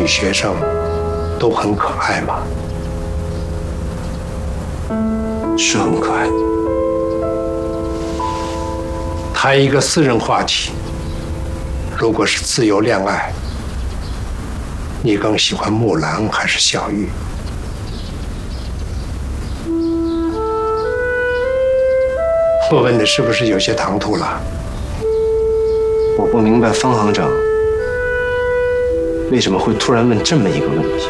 女学生都很可爱吗？ 是很可爱。 谈一个私人话题，如果是自由恋爱，你更喜欢木兰还是小玉？我问的是不是有些唐突了？ 我不明白方行长为什么会突然问这么一个问题。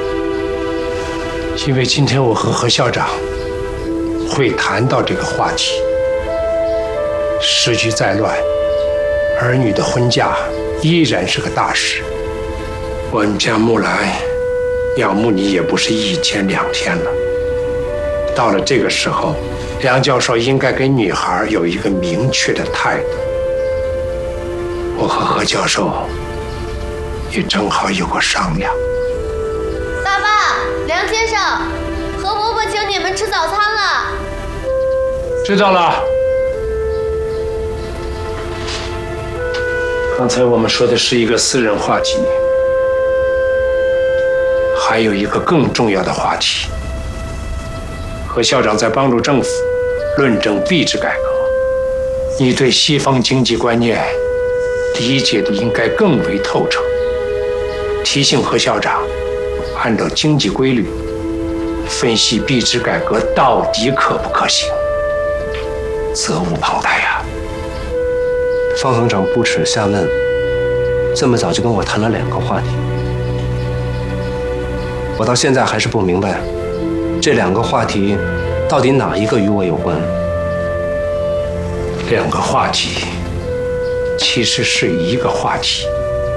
因为今天我和何校长会谈到这个话题。时局再乱，儿女的婚嫁依然是个大事。我们家木兰仰慕你也不是1天2天了。到了这个时候，梁教授应该给女孩有一个明确的态度。我和何教授也正好有过商量。 爸爸，梁先生，何伯伯请你们吃早餐了。 知道了。刚才我们说的是一个私人话题，还有一个更重要的话题。何校长在帮助政府论证币制改革，你对西方经济观念理解的应该更为透彻。提醒何校长，按照经济规律分析币制改革到底可不可行，责无旁贷呀。 方行长不耻下问，这么早就跟我谈了2个话题，我到现在还是不明白，这2个话题到底哪一个与我有关 ？2个话题其实是一个话题。